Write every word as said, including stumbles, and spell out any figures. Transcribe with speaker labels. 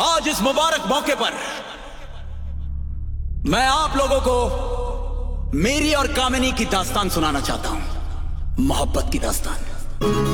Speaker 1: आज इस मुबारक मौके पर मैं आप लोगों को मेरी और कामिनी की दास्तान सुनाना चाहता हूं, मोहब्बत की दास्तान।